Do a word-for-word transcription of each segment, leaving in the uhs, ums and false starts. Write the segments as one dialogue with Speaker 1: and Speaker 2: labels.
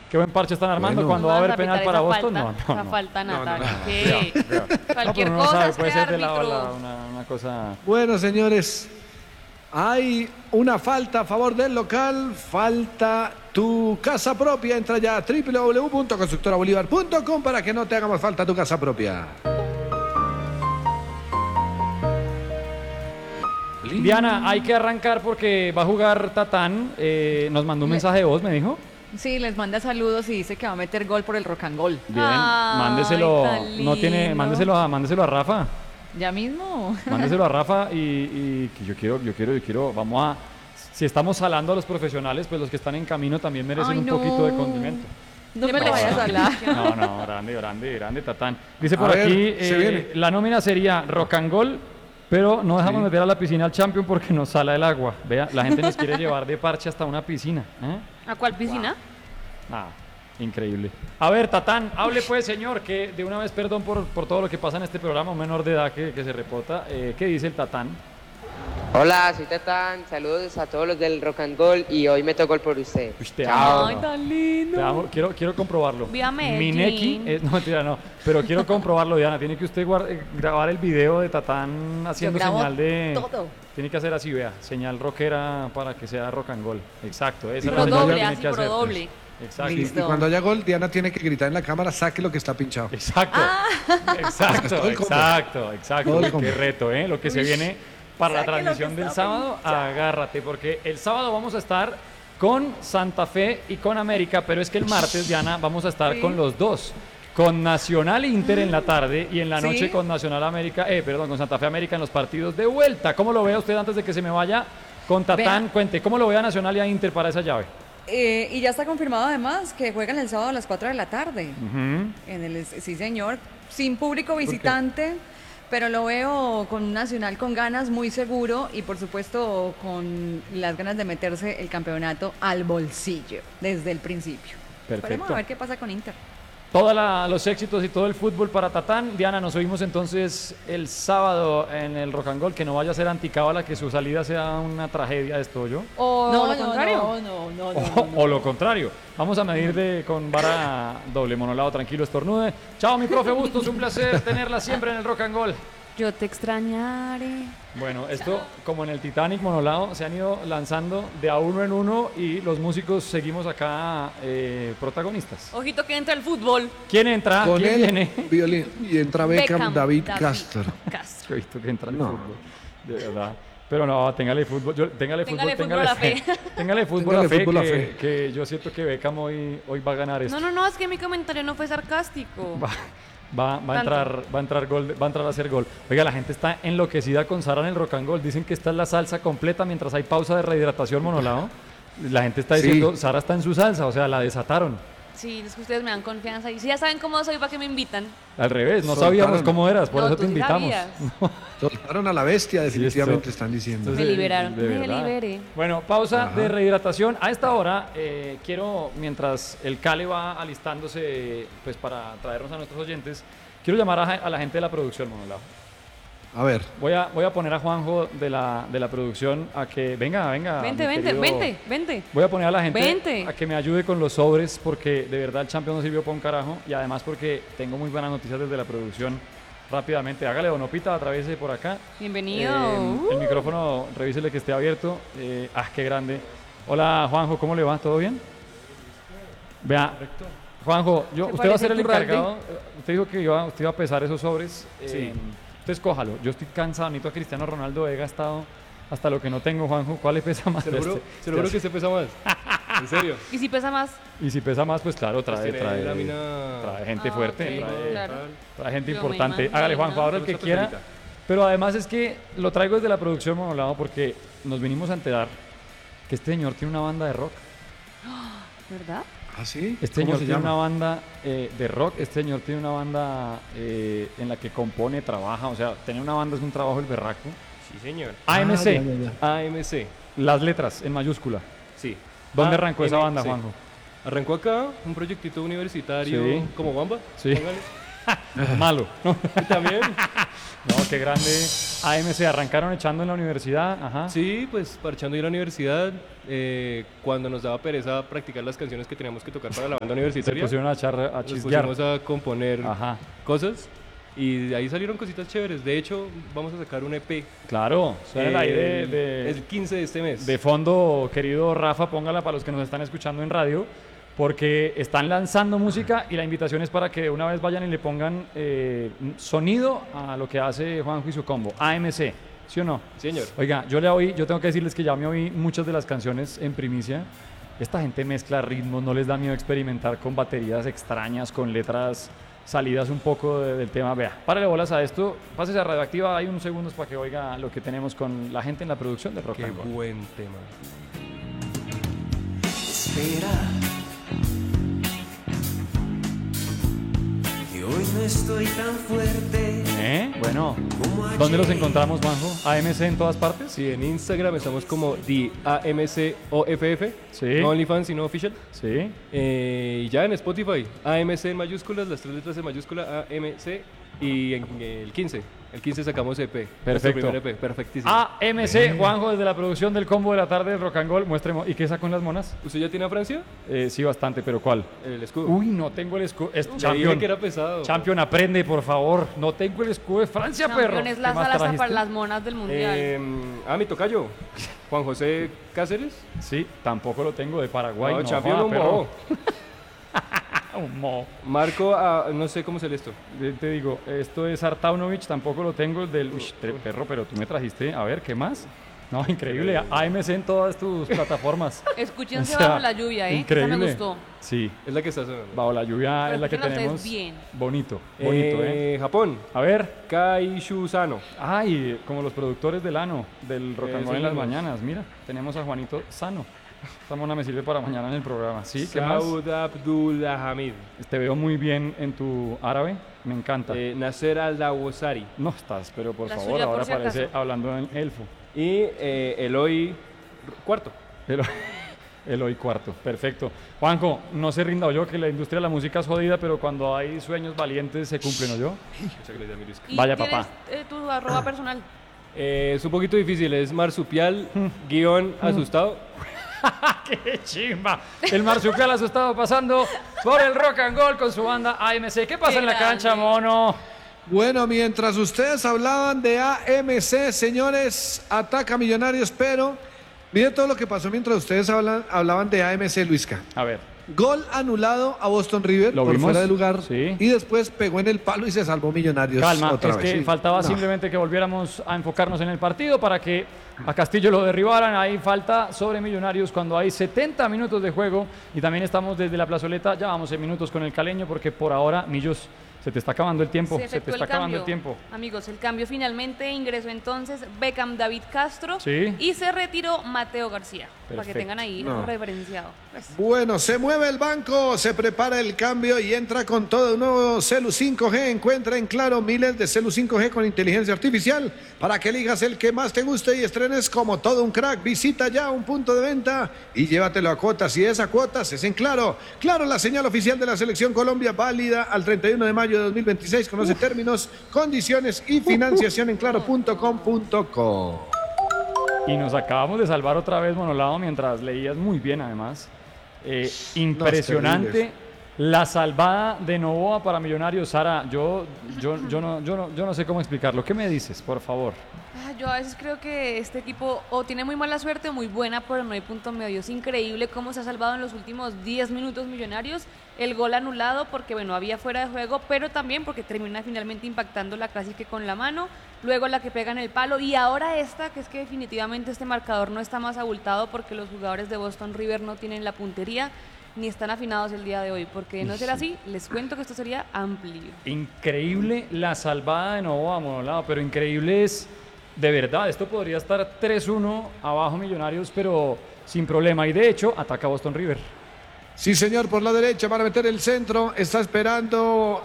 Speaker 1: qué buen parche están armando.
Speaker 2: Bueno.
Speaker 1: Cuando va a haber
Speaker 3: Vamos
Speaker 1: penal
Speaker 3: pitar
Speaker 1: para
Speaker 3: esa
Speaker 1: Boston,
Speaker 3: falta,
Speaker 1: no, no,
Speaker 3: esa
Speaker 1: no.
Speaker 3: falta,
Speaker 2: No, no,
Speaker 3: Natalia.
Speaker 2: no.
Speaker 3: ¿Qué?
Speaker 1: No,
Speaker 3: Cualquier
Speaker 1: pero uno no
Speaker 3: cosa
Speaker 1: sabe,
Speaker 3: es
Speaker 1: puede
Speaker 3: que
Speaker 1: ser de la
Speaker 3: árbitro.
Speaker 1: ola, una, una cosa.
Speaker 2: Bueno, señores, hay una falta a favor del local, falta tu casa propia. Entra ya a doble u doble u doble u punto constructora bolívar punto com para que no te hagamos falta tu casa propia.
Speaker 1: Diana, hay que arrancar porque va a jugar Tatán. Eh, nos mandó un
Speaker 4: Le-
Speaker 1: mensaje de voz, me dijo.
Speaker 4: Sí, les manda saludos y dice que va a meter gol por el rock and goal.
Speaker 1: Bien,
Speaker 3: Ay,
Speaker 1: mándeselo.
Speaker 3: tan
Speaker 1: No tiene,
Speaker 3: lindo.
Speaker 1: mándeselo a, mándeselo a Rafa.
Speaker 4: ¿Ya mismo?
Speaker 1: Mándeselo a Rafa y, y que yo quiero, yo quiero, yo quiero, vamos a, si estamos salando a los profesionales, pues los que están en camino también merecen
Speaker 4: Ay,
Speaker 1: un
Speaker 4: no.
Speaker 1: condimento de condimento.
Speaker 4: No me lo vayas a hablar.
Speaker 1: No, no, grande, grande, grande, Tatán. Dice
Speaker 2: A
Speaker 1: por
Speaker 2: ver,
Speaker 1: aquí,
Speaker 2: se
Speaker 1: eh,
Speaker 2: viene.
Speaker 1: la nómina sería rock and goal, pero no dejamos
Speaker 2: Sí.
Speaker 1: meter a la piscina al champion porque nos sala el agua. Vea, la gente nos quiere llevar de parche hasta una piscina. ¿eh?
Speaker 3: ¿A cuál piscina?
Speaker 1: Nada, increíble. A ver, Tatán, hable pues, señor, que de una vez perdón por, por todo lo que pasa en este programa, un menor de edad que, que se repota. Eh, ¿Qué dice el Tatán?
Speaker 5: Hola, soy Tatán, saludos a todos los del Rock and Gold y hoy me tocó por usted.
Speaker 1: Uy, te
Speaker 5: Chao.
Speaker 1: amo.
Speaker 3: Ay, tan
Speaker 1: Te
Speaker 3: lindo.
Speaker 1: amo. Quiero, quiero comprobarlo.
Speaker 3: Viva Medellín.
Speaker 1: Mineki, eh, no, mentira, no. Pero quiero comprobarlo, Diana. Tiene que usted guar- eh, grabar el video de Tatán haciendo
Speaker 4: Yo grabo
Speaker 1: señal de.
Speaker 4: todo.
Speaker 1: Tiene que hacer así, vea. Señal rockera para que sea rock and roll. Exacto. Esa
Speaker 2: Y
Speaker 1: es la
Speaker 2: cuando
Speaker 1: señal que
Speaker 3: Doble,
Speaker 1: tiene
Speaker 3: así
Speaker 1: que
Speaker 3: por
Speaker 1: hacer.
Speaker 3: doble.
Speaker 1: Exacto.
Speaker 2: Y, y
Speaker 4: Listo.
Speaker 2: cuando haya gol, Diana tiene que gritar en la cámara, saque lo que está pinchado.
Speaker 1: Exacto.
Speaker 3: Ah.
Speaker 1: Exacto,
Speaker 2: Todo el combo.
Speaker 1: exacto, exacto.
Speaker 2: Todo el
Speaker 1: Qué
Speaker 2: combo.
Speaker 1: reto, ¿eh? Lo que se viene para la
Speaker 4: saque lo que
Speaker 1: transmisión del
Speaker 4: está
Speaker 1: sábado, agárrate, porque el sábado vamos a estar con Santa Fe y con América, pero es que el martes, Diana, vamos a estar
Speaker 4: Sí.
Speaker 1: con los dos. Con Nacional Inter en la tarde y en la
Speaker 4: Sí.
Speaker 1: noche con Nacional América, eh, perdón, con Santa Fe América en los partidos de vuelta. ¿Cómo lo ve usted antes de que se me vaya con Tatán?
Speaker 4: Vea.
Speaker 1: Cuente, ¿cómo lo ve a Nacional y a Inter para esa llave?
Speaker 4: Eh, y ya está confirmado además que juegan el sábado a las cuatro de la tarde.
Speaker 1: Ujú.
Speaker 4: En el, sí, señor. Sin público visitante, pero lo veo con un Nacional con ganas, muy seguro y por supuesto con las ganas de meterse el campeonato al bolsillo desde el principio. Esperemos
Speaker 1: Perfecto.
Speaker 4: a ver qué pasa con Inter.
Speaker 1: Todos los éxitos y todo el fútbol para Tatán. Diana, nos oímos entonces el sábado en el Rock and Roll. Que no vaya a ser anticábala, que su salida sea una tragedia esto yo.
Speaker 3: O lo contrario.
Speaker 4: No, no, no, no,
Speaker 1: O, o lo contrario. Vamos a medir de, con vara doble monolado, tranquilo, estornude. Chao, mi profe Bustos, un placer tenerla siempre en el Rock and Roll.
Speaker 3: Yo te extrañaré.
Speaker 1: Bueno, esto como en el Titanic monolado se han ido lanzando de a uno en uno y los músicos seguimos acá eh, protagonistas.
Speaker 3: Ojito que entra el fútbol.
Speaker 1: ¿Quién entra?
Speaker 2: Con
Speaker 1: ¿Quién
Speaker 2: el
Speaker 1: viene?
Speaker 2: violín. Y entra Beckham, David, Castro.
Speaker 3: Castro.
Speaker 1: He visto que entra el
Speaker 2: No.
Speaker 1: fútbol, de verdad. Pero no, téngale fútbol, yo, téngale fútbol,
Speaker 3: Téngale fútbol
Speaker 1: téngale
Speaker 3: a la
Speaker 1: fe.
Speaker 3: fe.
Speaker 1: Téngale fútbol
Speaker 2: Téngale
Speaker 1: a fe,
Speaker 2: fútbol a
Speaker 1: que,
Speaker 2: fe.
Speaker 1: que yo siento que Beckham hoy, hoy va a ganar esto.
Speaker 3: No, no, no, es que mi comentario no fue sarcástico.
Speaker 1: Va, va, va a
Speaker 3: Tanto.
Speaker 1: entrar, va a entrar gol, de- va a entrar a hacer gol. Oiga, la gente está enloquecida con Sara en el Rock and Roll. Dicen que esta es la salsa completa mientras hay pausa de rehidratación monolado. La gente está
Speaker 2: Sí.
Speaker 1: diciendo, Sara está en su salsa, o sea, la desataron.
Speaker 3: Sí, es que ustedes me dan confianza. Y si ya saben cómo soy, ¿para qué me invitan?
Speaker 1: Al revés, no
Speaker 2: Soltaron.
Speaker 1: sabíamos cómo eras, por
Speaker 3: No,
Speaker 1: eso
Speaker 3: tú
Speaker 1: te
Speaker 3: sí
Speaker 1: invitamos.
Speaker 3: sabías.
Speaker 2: Soltaron a la bestia, definitivamente
Speaker 1: esto-
Speaker 2: están diciendo.
Speaker 1: Entonces,
Speaker 3: Me liberaron.
Speaker 1: de
Speaker 3: Me
Speaker 1: verdad.
Speaker 3: liberé.
Speaker 1: Bueno, pausa
Speaker 2: Ajá.
Speaker 1: de rehidratación. A esta hora eh, quiero, mientras el Cale va alistándose pues para traernos a nuestros oyentes, quiero llamar a, a la gente de la producción, Monolao.
Speaker 2: A ver,
Speaker 1: Voy a, voy a poner a Juanjo de la, de la producción a que venga, venga.
Speaker 3: Vente,
Speaker 1: mi
Speaker 3: vente,
Speaker 1: querido-
Speaker 3: vente, vente.
Speaker 1: Voy a poner a la gente
Speaker 3: Vente.
Speaker 1: a que me ayude con los sobres porque de verdad el Champions no sirvió para un carajo y además porque tengo muy buenas noticias desde la producción. Rápidamente, hágale Donopita, atraviese por acá.
Speaker 3: Bienvenido.
Speaker 1: Eh, el micrófono, revísele que esté abierto. Eh, ah, qué grande. Hola, Juanjo, ¿cómo le va? ¿Todo bien? Vea, Juanjo, yo,
Speaker 3: Se
Speaker 1: usted va a
Speaker 3: parece
Speaker 1: ser el
Speaker 3: Iturralde.
Speaker 1: encargado. eh, Usted dijo que iba, usted iba a pesar esos sobres. Eh, Entonces, cójalo. Yo estoy cansado, necesito a Cristiano Ronaldo. He gastado hasta lo que no tengo, Juanjo. ¿Cuál le pesa más?
Speaker 6: Se lo
Speaker 1: de
Speaker 6: juro,
Speaker 1: este?
Speaker 6: se lo juro que se pesa más. En serio.
Speaker 3: ¿Y si pesa más?
Speaker 1: Y si pesa más, pues claro, trae,
Speaker 6: Pues tiene
Speaker 1: trae,
Speaker 6: lámina-
Speaker 1: trae gente
Speaker 3: Ah,
Speaker 1: fuerte.
Speaker 3: ok,
Speaker 1: trae,
Speaker 3: claro.
Speaker 1: trae gente
Speaker 3: Yo me
Speaker 1: importante.
Speaker 3: imagino.
Speaker 1: Hágale, Juanjo, ahora el que
Speaker 6: Esta
Speaker 1: quiera.
Speaker 6: pesadita.
Speaker 1: Pero además es que lo traigo desde la producción monolado porque nos vinimos a enterar que este señor tiene una banda de rock.
Speaker 3: ¿Verdad?
Speaker 2: ¿ah, sí?
Speaker 1: Este
Speaker 2: ¿Cómo
Speaker 1: señor
Speaker 2: se
Speaker 1: tiene
Speaker 2: llama?
Speaker 1: una banda eh, de rock, este señor tiene una banda eh, en la que compone, trabaja, o sea, tener una banda es un trabajo el berraco.
Speaker 6: Sí, señor.
Speaker 1: A M C,
Speaker 2: Ah, ya, ya, ya.
Speaker 6: A M C.
Speaker 1: las letras en mayúscula.
Speaker 6: Sí.
Speaker 1: ¿Dónde
Speaker 6: A
Speaker 1: arrancó esa
Speaker 6: M C.
Speaker 1: banda, Juanjo?
Speaker 6: Arrancó acá un proyectito universitario
Speaker 1: Sí.
Speaker 6: como Bamba.
Speaker 1: Sí.
Speaker 6: Póngale.
Speaker 1: Malo. No,
Speaker 6: Y también,
Speaker 1: no, qué grande. A M C arrancaron echando en la universidad. Ajá.
Speaker 6: sí, pues parchando ir a la universidad, eh, cuando nos daba pereza practicar las canciones que teníamos que tocar para la banda
Speaker 1: Se
Speaker 6: universitaria,
Speaker 1: pusieron a, echar, a
Speaker 6: nos
Speaker 1: chisguear.
Speaker 6: pusimos a componer
Speaker 1: Ajá.
Speaker 6: cosas y de ahí salieron cositas chéveres. De hecho, vamos a sacar un E P.
Speaker 1: Claro, suena ahí de,
Speaker 6: el-
Speaker 1: de,
Speaker 6: el quince de este mes.
Speaker 1: de fondo, querido Rafa, póngala para los que nos están escuchando en radio, porque están lanzando música y la invitación es para que de una vez vayan y le pongan eh, sonido a lo que hace Juanjo y su combo, A M C, ¿sí o no?
Speaker 6: Señor.
Speaker 1: Oiga, yo le oí, yo tengo que decirles que ya me oí muchas de las canciones en primicia. Esta gente mezcla ritmos, no les da miedo experimentar con baterías extrañas, con letras salidas un poco de- del tema. Vea, párale bolas a esto, pásese a Radioactiva, hay unos segundos para que oiga lo que tenemos con la gente en la producción de Rock
Speaker 6: Qué
Speaker 1: and Roll.
Speaker 6: buen tema.
Speaker 7: Espera, que hoy no estoy tan fuerte
Speaker 1: ¿Eh? Bueno,
Speaker 7: como ayer.
Speaker 1: ¿dónde los encontramos, Juanjo? ¿A M C en todas partes?
Speaker 6: Sí, en Instagram estamos como The A M C O F F,
Speaker 1: Sí.
Speaker 6: no OnlyFans, sino Official.
Speaker 1: Sí.
Speaker 6: Eh, y ya en Spotify, A M C en mayúsculas, las tres letras en mayúscula, A M C, y en el quince, el quince sacamos E P. nuestro
Speaker 1: Perfecto.
Speaker 6: primer E P, perfectísimo.
Speaker 1: A M C, Juanjo, desde la producción del combo de la tarde de Rock and Roll, muéstremos. ¿Y qué sacó en las monas?
Speaker 6: ¿Usted ya tiene a Francia?
Speaker 1: Eh, sí, bastante, pero ¿cuál?
Speaker 6: El escudo.
Speaker 1: Uy, no tengo el escudo. Es
Speaker 6: Le dije
Speaker 1: Champion.
Speaker 6: que era pesado.
Speaker 1: Champion, aprende, por favor. No tengo el escudo de Francia, perro.
Speaker 3: Campeón es la
Speaker 1: ¿Qué más
Speaker 3: salsa
Speaker 1: trajiste?
Speaker 3: para las monas del mundial.
Speaker 6: Eh, ah, mi tocayo, Juan José Cáceres.
Speaker 1: Sí, tampoco lo tengo de Paraguay.
Speaker 6: No,
Speaker 1: No,
Speaker 6: Champion
Speaker 1: joda,
Speaker 6: un
Speaker 1: perro.
Speaker 6: bobo.
Speaker 1: Un mo.
Speaker 6: Marco, ah, no sé cómo es el esto.
Speaker 1: Eh, Te digo, esto es Artaunovich, tampoco lo tengo. El del. Uy, tre- perro, pero tú me trajiste. A ver, ¿qué más? No, increíble. A M C en todas tus plataformas.
Speaker 3: Escúchense
Speaker 1: O sea,
Speaker 3: bajo la lluvia, ¿eh?
Speaker 1: Increíble.
Speaker 3: Esa me gustó.
Speaker 1: Sí,
Speaker 6: Es la que está sonando.
Speaker 1: bajo la lluvia
Speaker 3: Pero
Speaker 1: es la que
Speaker 3: escúchenla
Speaker 1: tenemos.
Speaker 3: ustedes bien.
Speaker 1: Bonito, bonito, ¿eh?
Speaker 6: Eh, Japón,
Speaker 1: A ver.
Speaker 6: Kaishu Sano.
Speaker 1: Ay, como los productores del ano, del Rock and
Speaker 6: Esos
Speaker 1: Roll en las
Speaker 6: mismos.
Speaker 1: mañanas. Mira, tenemos a Juanito Sano. Esta mona me sirve para mañana en el programa. Sí, ¿qué más?
Speaker 6: Saud Abdullah Hamid.
Speaker 1: Te veo muy bien en tu árabe. Me encanta.
Speaker 6: Eh, Nasser Al-Dawsari.
Speaker 1: No estás, pero por
Speaker 3: La
Speaker 1: favor,
Speaker 3: suya, por
Speaker 1: ahora
Speaker 3: si
Speaker 1: parece
Speaker 3: acaso.
Speaker 1: hablando en elfo.
Speaker 6: Y eh, Eloy Cuarto.
Speaker 1: El, el hoy cuarto, perfecto. Juanjo, no se rinda yo que la industria de la música es jodida, pero cuando hay sueños valientes se cumplen, ¿o yo?
Speaker 6: Muchas gracias, mi Luis.
Speaker 3: ¿Y
Speaker 1: Vaya,
Speaker 3: tienes,
Speaker 1: papá.
Speaker 3: eh, tu arroba personal?
Speaker 6: Eh, es un poquito difícil, es marsupial, guión, asustado.
Speaker 1: ¡Qué chimba! El marsupial asustado pasando por el Rock and Roll con su banda A M C. ¿Qué pasa
Speaker 3: Qué
Speaker 1: en la cancha,
Speaker 3: grande.
Speaker 1: mono?
Speaker 2: Bueno, mientras ustedes hablaban de A M C, señores, ataca Millonarios, pero miren todo lo que pasó mientras ustedes hablan- hablaban de A M C, Luisca.
Speaker 1: A ver.
Speaker 2: Gol anulado a Boston River
Speaker 1: ¿Lo
Speaker 2: por
Speaker 1: vimos?
Speaker 2: fuera de lugar
Speaker 1: Sí.
Speaker 2: y después pegó en el palo y se salvó Millonarios
Speaker 1: Calma,
Speaker 2: otra
Speaker 1: es
Speaker 2: vez.
Speaker 1: que
Speaker 2: Sí.
Speaker 1: faltaba
Speaker 2: No.
Speaker 1: simplemente que volviéramos a enfocarnos en el partido para que a Castillo lo derribaran. Ahí falta sobre Millonarios cuando hay setenta minutos de juego y también estamos desde la plazoleta, ya vamos en minutos con el caleño porque por ahora, Millos, se te está acabando el tiempo,
Speaker 3: Se
Speaker 1: se, te
Speaker 3: efectuó
Speaker 1: está
Speaker 3: el
Speaker 1: acabando
Speaker 3: cambio.
Speaker 1: el tiempo.
Speaker 3: Amigos, el cambio finalmente ingresó entonces Beckham David Castro
Speaker 1: Sí.
Speaker 3: y se retiró Mateo García. Para que
Speaker 1: Perfecto.
Speaker 3: tengan ahí
Speaker 2: No.
Speaker 3: referenciado. Pues,
Speaker 2: Bueno, se mueve el banco, se prepara el cambio y entra con todo un nuevo Celu cinco G. Encuentra en Claro miles de Celu cinco G con inteligencia artificial para que elijas el que más te guste y estrenes como todo un crack. Visita ya un punto de venta y llévatelo a cuotas. Y esa cuotas es en Claro. Claro, la señal oficial de la Selección Colombia, válida al treinta y uno de mayo de dos mil veintiséis. Conoce términos, condiciones y financiación en claro punto com punto co.
Speaker 1: Y nos acabamos de salvar otra vez, Monolado, mientras leías muy bien además. Eh, impresionante
Speaker 2: terribles.
Speaker 1: la salvada de Novoa para Millonarios. Sara, yo, yo, yo, no, yo, no, yo no sé cómo explicarlo. ¿Qué me dices, por favor?
Speaker 3: ah, yo a veces creo que este equipo o tiene muy mala suerte o muy buena, pero no hay punto medio. Es increíble cómo se ha salvado en los últimos diez minutos Millonarios. El gol anulado porque, bueno, había fuera de juego, pero también porque termina finalmente impactándola casi que con la mano. Luego la que pega en el palo y ahora esta, que es que definitivamente este marcador no está más abultado porque los jugadores de Boston River no tienen la puntería ni están afinados el día de hoy, porque de no ser así, les cuento que esto sería amplio.
Speaker 1: Increíble la salvada de Novoa, Monolado, pero increíble es, de verdad, esto podría estar tres uno abajo Millonarios, pero sin problema. Y de hecho, ataca Boston River.
Speaker 2: Sí, señor, por la derecha para meter el centro. Está esperando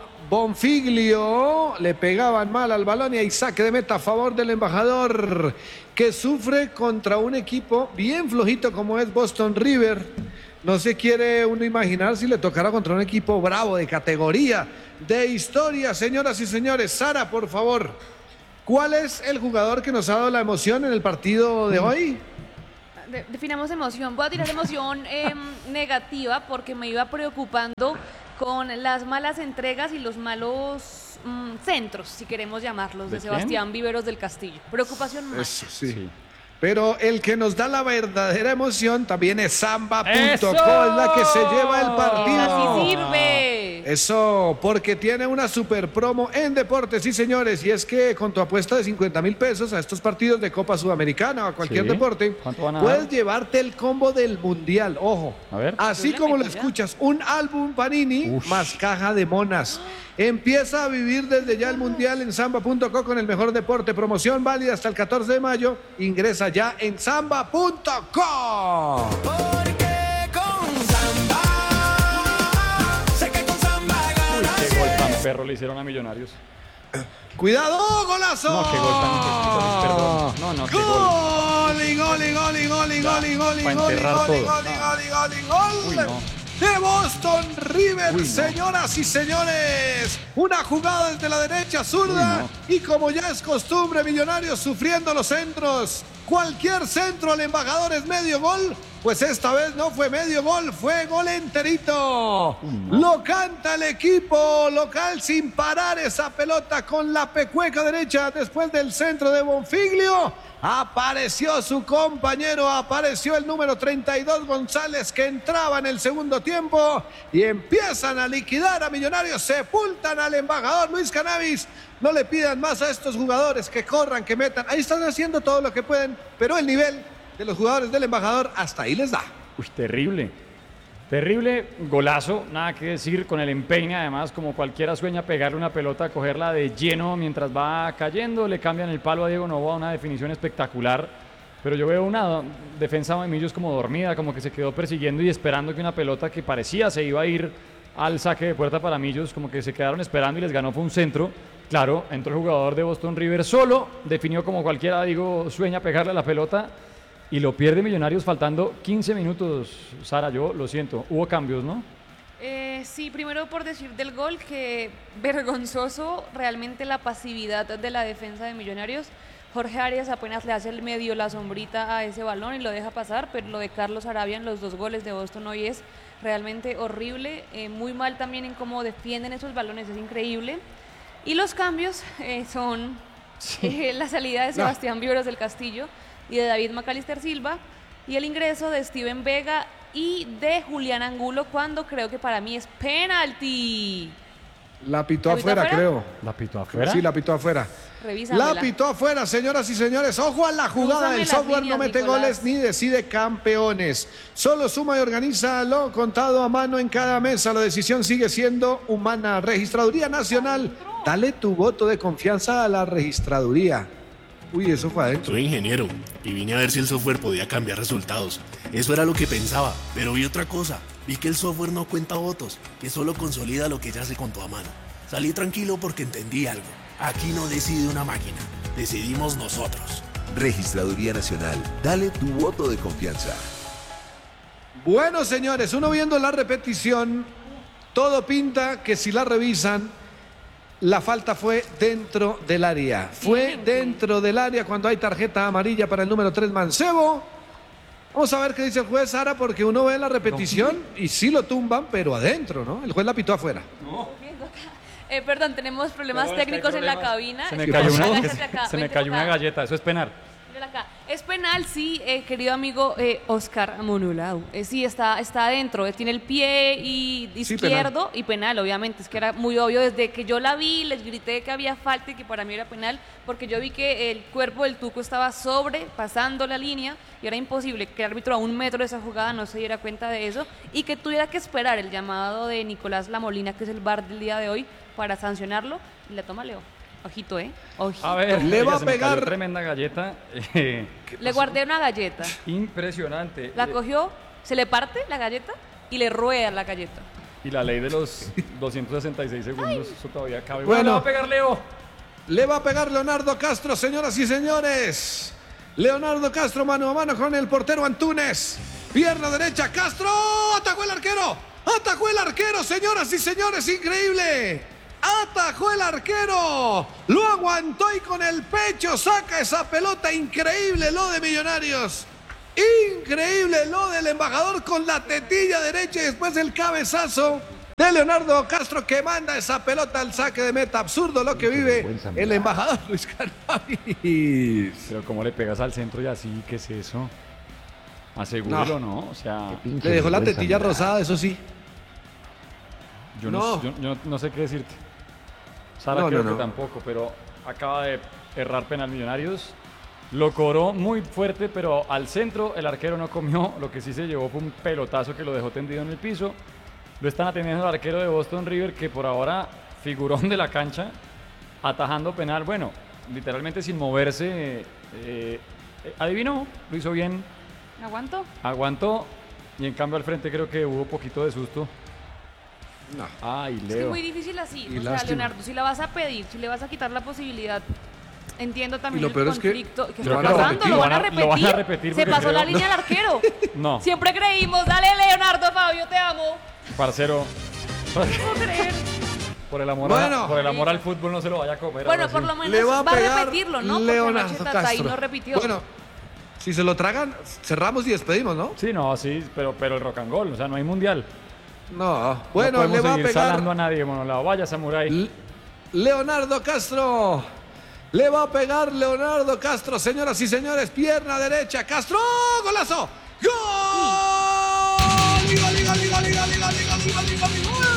Speaker 2: Bonfiglio. Le pegaban mal al balón y hay saque de meta a favor del embajador que sufre contra un equipo bien flojito como es Boston River. No se quiere uno imaginar si le tocara contra un equipo bravo, de categoría, de historia, señoras y señores. Sara, por favor, ¿cuál es el jugador que nos ha dado la emoción en el partido de hoy?
Speaker 3: De- definamos emoción. Voy a tirar emoción em, negativa porque me iba preocupando con las malas entregas y los malos mm, centros, si queremos llamarlos, de,
Speaker 1: ¿De quién?
Speaker 3: Sebastián Viveros del Castillo. Preocupación más.
Speaker 2: Eso sí. Pero el que nos da la verdadera emoción también es Samba punto
Speaker 1: ¡Eso!
Speaker 2: co, es la que se lleva el
Speaker 3: Esa
Speaker 2: partido.
Speaker 3: sí sirve.
Speaker 2: Eso, porque tiene una super promo en deportes, sí señores, y es que con tu apuesta de cincuenta mil pesos a estos partidos de Copa Sudamericana o a cualquier
Speaker 1: Sí.
Speaker 2: deporte,
Speaker 1: ¿Cuánto van a
Speaker 2: puedes
Speaker 1: dar?
Speaker 2: llevarte el combo del Mundial, ojo.
Speaker 1: A ver.
Speaker 2: Así
Speaker 3: Yo le
Speaker 2: como lo
Speaker 3: meto ya.
Speaker 2: escuchas, un álbum Panini
Speaker 1: Ush.
Speaker 2: más caja de monas. Empieza a vivir desde ya el Mundial en Samba punto co con el mejor deporte. Promoción válida hasta el catorce de mayo. Ingresa ya en Samba punto co.
Speaker 7: Porque con Samba, sé que con Samba
Speaker 1: Uy,
Speaker 7: ganas.
Speaker 1: qué gol tan perro le hicieron a Millonarios.
Speaker 2: ¡Cuidado, golazo!
Speaker 1: No, qué gol tan perdón. No, no, qué gol.
Speaker 2: Gol y gol y gol y gol y gol y gol y
Speaker 1: Pa'
Speaker 2: gol y
Speaker 1: enterrar
Speaker 2: gol y
Speaker 1: todo.
Speaker 2: gol y gol y gol y gol
Speaker 1: Uy, no.
Speaker 2: de Boston River,
Speaker 1: Uy, no.
Speaker 2: señoras y señores. Una jugada desde la derecha zurda
Speaker 1: Uy,
Speaker 2: y como ya es costumbre, Millonarios sufriendo los centros. Cualquier centro al embajador es medio gol. Pues esta vez no fue medio gol, fue gol enterito. Lo canta el equipo local sin parar esa pelota con la pecueca derecha después del centro de Bonfiglio. Apareció su compañero, apareció el número treinta y dos González que entraba en el segundo tiempo y empiezan a liquidar a Millonarios, sepultan al embajador Luis Cannabis. No le pidan más a estos jugadores que corran, que metan. Ahí están haciendo todo lo que pueden, pero el nivel de los jugadores del embajador hasta ahí les da.
Speaker 1: Uy, terrible. Terrible golazo, nada que decir, con el empeine además, como cualquiera sueña pegarle una pelota, cogerla de lleno mientras va cayendo, le cambian el palo a Diego Noboa, una definición espectacular, pero yo veo una defensa de Millos como dormida, como que se quedó persiguiendo y esperando que una pelota que parecía se iba a ir al saque de puerta para Millos, como que se quedaron esperando y les ganó, fue un centro. Claro, entró el jugador de Boston River solo, definió como cualquiera, digo, sueña pegarle la pelota. Y lo pierde Millonarios faltando quince minutos, Sara, yo lo siento. Hubo cambios, ¿no?
Speaker 3: Eh, sí, primero por decir del gol, que vergonzoso realmente la pasividad de la defensa de Millonarios. Jorge Arias apenas le hace el medio la sombrita a ese balón y lo deja pasar, pero lo de Carlos Arabia en los dos goles de Boston hoy es realmente horrible. Eh, muy mal también en cómo defienden esos balones, es increíble. Y los cambios eh, son eh, la salida de Sebastián Viveros del Castillo y de David Macalister Silva, y el ingreso de Steven Vega y de Julián Angulo, cuando creo que para mí es penalti.
Speaker 2: La pitó
Speaker 3: ¿La pitó
Speaker 2: afuera,
Speaker 3: afuera?
Speaker 2: creo.
Speaker 1: ¿La pitó afuera?
Speaker 2: Sí, la pitó afuera.
Speaker 3: Revísamela.
Speaker 2: La pitó afuera, señoras y señores. Ojo a la jugada.
Speaker 3: Úsame
Speaker 2: El
Speaker 3: las
Speaker 2: software no
Speaker 3: líneas,
Speaker 2: mete
Speaker 3: Nicolás.
Speaker 2: goles ni decide campeones. Solo suma y organiza lo contado a mano en cada mesa. La decisión sigue siendo humana. Registraduría Nacional. Dale tu voto de confianza a la registraduría. Uy, eso fue adentro.
Speaker 8: Soy ingeniero y vine a ver si el software podía cambiar resultados. Eso era lo que pensaba, pero vi otra cosa. Vi que el software no cuenta votos, que solo consolida lo que ya se contó a mano. Salí tranquilo porque entendí algo. Aquí no decide una máquina, decidimos nosotros.
Speaker 9: Registraduría Nacional. Dale tu voto de confianza.
Speaker 2: Bueno, señores, uno viendo la repetición, todo pinta que si la revisan, la falta fue dentro del área. Fue dentro del área cuando hay tarjeta amarilla para el número tres, Mancebo. Vamos a ver qué dice el juez, Sara, porque uno ve la repetición y sí lo tumban, pero adentro, ¿no? El juez la pitó afuera.
Speaker 3: Eh, perdón, tenemos problemas
Speaker 1: Perdón, es que hay
Speaker 3: técnicos en la
Speaker 1: problemas.
Speaker 3: cabina.
Speaker 1: Se me
Speaker 3: ¿Qué
Speaker 1: cayó
Speaker 3: pasó?
Speaker 1: una,
Speaker 3: Agáchate acá,
Speaker 1: se me
Speaker 3: vente
Speaker 1: cayó
Speaker 3: acá.
Speaker 1: una galleta, eso es penal.
Speaker 3: Mírala acá. Es penal, sí, eh, querido amigo eh, Oscar Monulau. Eh, sí, está, está adentro. eh, tiene el pie y
Speaker 2: Sí,
Speaker 3: izquierdo y penal, obviamente. Es que era muy obvio. Desde que yo la vi, les grité que había falta y que para mí era penal, porque yo vi que el cuerpo del Tuco estaba sobre, pasando la línea, y era imposible que el árbitro a un metro de esa jugada no se diera cuenta de eso y que tuviera que esperar el llamado de Nicolás Lamolina, que es el V A R del día de hoy, para sancionarlo. Y la toma Leo. Ojito, ¿eh? Ojito.
Speaker 1: A ver,
Speaker 2: Le
Speaker 1: oiga,
Speaker 2: va a
Speaker 1: se me cayó
Speaker 2: pegar.
Speaker 1: tremenda galleta. eh,
Speaker 3: Le guardé una galleta.
Speaker 1: impresionante.
Speaker 3: La
Speaker 1: Eh,
Speaker 3: cogió, se le parte la galleta y le rueda la galleta.
Speaker 1: Y la ley de los doscientos sesenta y seis segundos, eso todavía cabe.
Speaker 2: Bueno.
Speaker 1: Bueno, va a pegar Leo.
Speaker 2: Le va a pegar Leonardo Castro, señoras y señores. Leonardo Castro mano a mano con el portero Antunes. Pierna derecha, Castro. Atajó el arquero. Atajó el arquero, señoras y señores. Increíble. Atajó el arquero. Lo aguantó y con el pecho saca esa pelota. Increíble lo de Millonarios. Increíble lo del embajador con la tetilla derecha y después el cabezazo de Leonardo Castro que manda esa pelota al saque de meta. Absurdo lo que vive el embajador Luis Cannabis.
Speaker 1: Pero cómo le pegas al centro y así, ¿qué es eso? Asegúralo, ¿no? O sea,
Speaker 2: le dejó la tetilla rosada, eso sí.
Speaker 1: Yo no,
Speaker 2: No.
Speaker 1: yo, yo no sé qué decirte. Sara
Speaker 2: No,
Speaker 1: creo
Speaker 2: no,
Speaker 1: que
Speaker 2: no.
Speaker 1: tampoco, pero acaba de errar penal Millonarios. Lo cobró muy fuerte, pero al centro el arquero no comió. Lo que sí se llevó fue un pelotazo que lo dejó tendido en el piso. Lo están atendiendo el arquero de Boston River, que por ahora figurón de la cancha, atajando penal. Bueno, literalmente sin moverse. eh, eh, adivinó, lo hizo bien,
Speaker 3: ¿Aguanto?
Speaker 1: aguantó. Y en cambio al frente creo que hubo poquito de susto.
Speaker 2: No.
Speaker 1: Ay,
Speaker 3: Es que es
Speaker 1: Leo.
Speaker 3: muy difícil así.
Speaker 2: Y
Speaker 3: O sea,
Speaker 2: lástima.
Speaker 3: Leonardo, si la vas a pedir, si le vas a quitar la posibilidad, entiendo también
Speaker 2: Y lo
Speaker 3: el
Speaker 2: peor es que
Speaker 3: conflicto. ¿Qué
Speaker 1: lo
Speaker 3: está
Speaker 1: van a
Speaker 3: pasando?
Speaker 1: repetir.
Speaker 3: ¿Lo van a
Speaker 1: Lo van a- lo van a
Speaker 3: repetir?
Speaker 1: repetir
Speaker 3: Se
Speaker 1: porque
Speaker 3: pasó la
Speaker 1: creo-
Speaker 3: línea al arquero.
Speaker 1: No,
Speaker 3: Siempre creímos. Dale, Leonardo Fabio, te amo.
Speaker 1: parcero.
Speaker 3: No puedo creer.
Speaker 1: Por el amor,
Speaker 2: Bueno.
Speaker 1: a, por el amor al fútbol no se lo vaya a comer.
Speaker 3: Bueno,
Speaker 1: algo
Speaker 3: por
Speaker 1: así.
Speaker 3: lo menos
Speaker 2: Le va a
Speaker 3: va a
Speaker 2: pegar
Speaker 3: repetirlo, ¿no? Porque
Speaker 2: Leonardo
Speaker 3: anoche Tatay
Speaker 2: Castro.
Speaker 3: no repitió.
Speaker 2: Bueno, si se lo tragan, cerramos y despedimos, ¿no?
Speaker 1: Sí, no, sí, pero, pero el rock and roll, o sea, no hay mundial.
Speaker 2: No. Bueno,
Speaker 1: no
Speaker 2: le
Speaker 1: podemos
Speaker 2: va a
Speaker 1: seguir
Speaker 2: pegar
Speaker 1: salando a nadie, monolado. Vaya, Samurai.
Speaker 2: L- Leonardo Castro. Le va a pegar Leonardo Castro, señoras y señores. Pierna derecha, Castro. ¡Golazo! ¡Gol! ¡Liga, liga, liga, liga, liga, liga, liga, liga,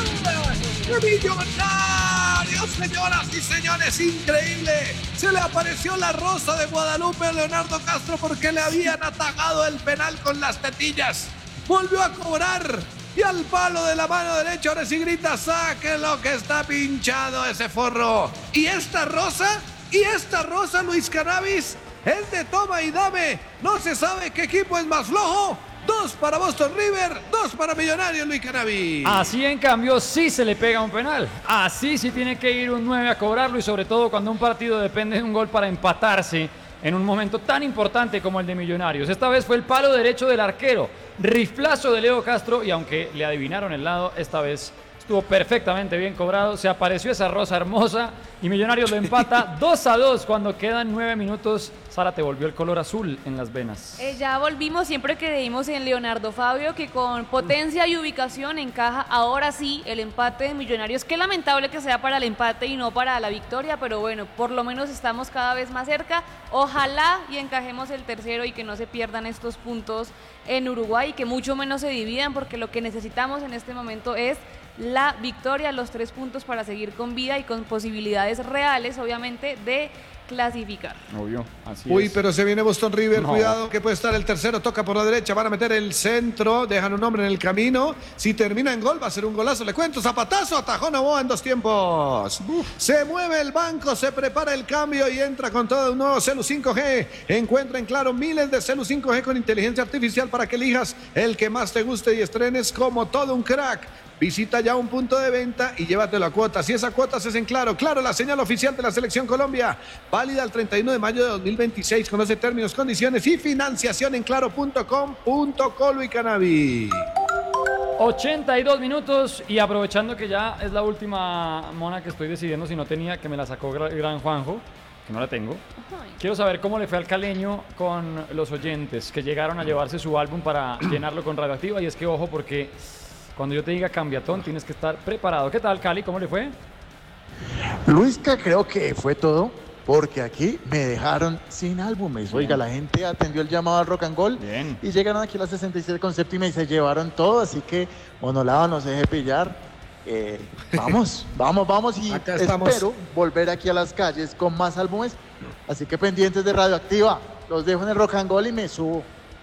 Speaker 2: liga! ¡Millonarios, señoras y señores! ¡Increíble! Se le apareció la rosa de Guadalupe a Leonardo Castro porque le habían atajado el penal con las tetillas. Volvió a cobrar. Y al palo de la mano derecha, ahora sí grita, sáquenlo que está pinchado ese forro. Y esta rosa, y esta rosa, Luis Cannabis, es de toma y dame. No se sabe qué equipo es más flojo. Dos para Boston River, dos para Millonarios, Luis Cannabis.
Speaker 1: Así en cambio sí se le pega un penal. Así sí tiene que ir un nueve a cobrarlo y sobre todo cuando un partido depende de un gol para empatarse en un momento tan importante como el de Millonarios. Esta vez fue el palo derecho del arquero. Riflazo de Leo Castro y aunque le adivinaron el lado, esta vez estuvo perfectamente bien cobrado. Se apareció esa rosa hermosa y Millonarios lo empata dos a dos cuando quedan nueve minutos. Sara, te volvió el color azul en las venas.
Speaker 3: Eh, ya volvimos, siempre creímos en Leonardo Fabio, que con potencia y ubicación encaja ahora sí el empate de Millonarios. Qué lamentable que sea para el empate y no para la victoria, pero bueno, por lo menos estamos cada vez más cerca. Ojalá y encajemos el tercero y que no se pierdan estos puntos en Uruguay y que mucho menos se dividan, porque lo que necesitamos en este momento es la victoria, los tres puntos para seguir con vida y con posibilidades reales, obviamente, de clasificar.
Speaker 1: Obvio, así
Speaker 2: Uy,
Speaker 1: es.
Speaker 2: pero se viene Boston River,
Speaker 1: No.
Speaker 2: cuidado que puede estar el tercero, toca por la derecha, van a meter el centro, dejan un hombre en el camino, si termina en gol va a ser un golazo, le cuento, zapatazo, atajó Novoa en dos tiempos. Se mueve el banco, se prepara el cambio y entra con todo un nuevo Celu cinco G, encuentra en claro miles de Celu cinco G con inteligencia artificial para que elijas el que más te guste y estrenes como todo un crack. Visita ya un punto de venta y llévatelo a cuotas. Si esa cuota es en Claro, Claro, la señal oficial de la Selección Colombia. Válida el treinta y uno de mayo de dos mil veintiséis. Conoce términos, condiciones y financiación en claro punto com punto co, Luis Cannabis.
Speaker 1: ochenta y dos minutos y aprovechando que ya es la última mona que estoy decidiendo si no tenía, que me la sacó gra- gran Juanjo, que no la tengo. Quiero saber cómo le fue al Caleño con los oyentes que llegaron a llevarse su álbum para llenarlo con radioactiva. Y es que ojo, porque cuando yo te diga cambiatón tienes que estar preparado. ¿Qué tal, Cali? ¿Cómo le fue?
Speaker 10: Luisca, creo que fue todo, porque aquí me dejaron sin álbumes. Oiga, la gente atendió el llamado al Rock and Roll
Speaker 1: Bien.
Speaker 10: y llegaron aquí a las sesenta y siete con séptima y se llevaron todo, así que Monolado no se deje pillar. Eh, vamos, vamos, vamos y
Speaker 2: Acá estamos.
Speaker 10: espero volver aquí a las calles con más álbumes, así que pendientes de Radioactiva. Los dejo en el Rock and Roll y me subo.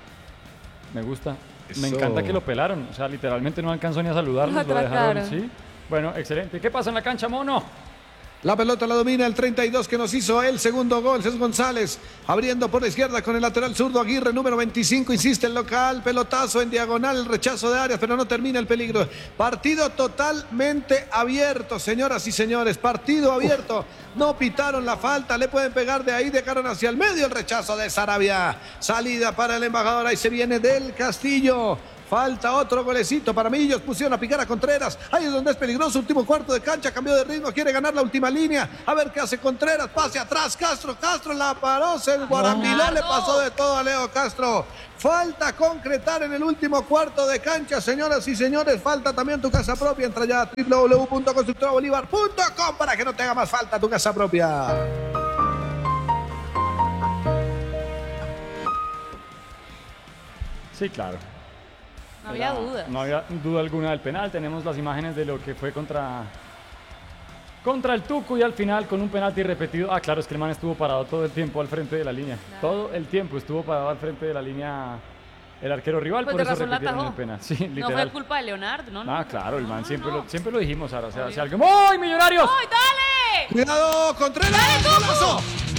Speaker 1: Me gusta. Me
Speaker 2: Eso.
Speaker 1: encanta que lo pelaron. O sea, literalmente no alcanzó ni a saludarnos.
Speaker 3: Lo
Speaker 1: Lo dejaron,
Speaker 3: atracaron.
Speaker 1: sí. Bueno, excelente. ¿Qué pasa en la cancha, mono?
Speaker 2: La pelota la domina el treinta y dos que nos hizo el segundo gol. Es González abriendo por la izquierda con el lateral zurdo Aguirre, número veinticinco. Insiste el local. Pelotazo en diagonal. El rechazo de Arias, pero no termina el peligro. Partido totalmente abierto, señoras y señores. Partido abierto. No pitaron la falta. Le pueden pegar de ahí. Dejaron hacia el medio el rechazo de Sarabia. Salida para el embajador. Ahí se viene del Castillo. Falta otro golecito para Millos. Pusieron a picar a Contreras. Ahí es donde es peligroso. Último cuarto de cancha. Cambió de ritmo. Quiere ganar la última línea. A ver qué hace Contreras. Pase atrás. Castro. Castro la paró. Se guarambiló. Le pasó de todo a Leo Castro. Falta concretar en el último cuarto de cancha. Señoras y señores. Falta también tu casa propia. Entra ya a doble u doble u doble u punto constructora bolívar punto com para que no tenga más falta tu casa propia.
Speaker 1: Sí, claro.
Speaker 3: No había duda.
Speaker 1: No había duda alguna del penal. Tenemos las imágenes de lo que fue contra, contra el Tucu y al final con un penalti repetido. Ah, claro, es que el man estuvo parado todo el tiempo al frente de la línea. Claro. Todo el tiempo estuvo parado al frente de la línea el arquero rival,
Speaker 3: pues
Speaker 1: por
Speaker 3: de
Speaker 1: eso
Speaker 3: razón la
Speaker 1: repitieron
Speaker 3: atajó.
Speaker 1: el penal. Sí, literal.
Speaker 3: No fue culpa de Leonardo, ¿no? no
Speaker 1: ah, claro, el man
Speaker 3: no,
Speaker 1: siempre,
Speaker 3: no.
Speaker 1: Lo, siempre lo dijimos ahora. O sea, si alguien... ¡Muy Millonarios!
Speaker 3: ¡Ay, dale!
Speaker 2: Cuidado, Contreras.
Speaker 3: ¡Dale, Tucu!
Speaker 2: ¡Golazo!